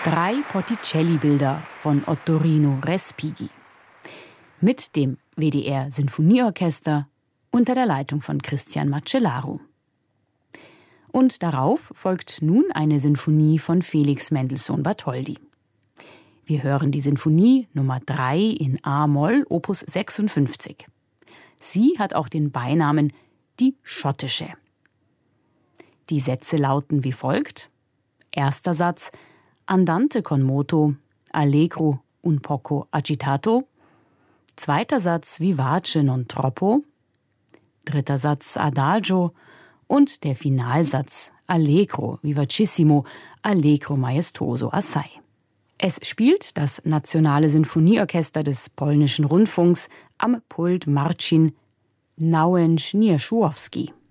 3 Botticelli-Bilder von Ottorino Respighi. Mit dem WDR Sinfonieorchester unter der Leitung von Christian Macellaro. Und darauf folgt nun eine Sinfonie von Felix Mendelssohn Bartholdy. Wir hören die Sinfonie Nummer 3 in A-Moll, Opus 56. Sie hat auch den Beinamen die Schottische. Die Sätze lauten wie folgt. Erster Satz: Andante con moto, allegro un poco agitato. Zweiter Satz: Vivace non troppo. Dritter Satz: Adagio. Und der Finalsatz: Allegro vivacissimo, allegro maestoso assai. Es spielt das Nationale Sinfonieorchester des Polnischen Rundfunks am Pult Marcin Nauensch-Nierzchowski.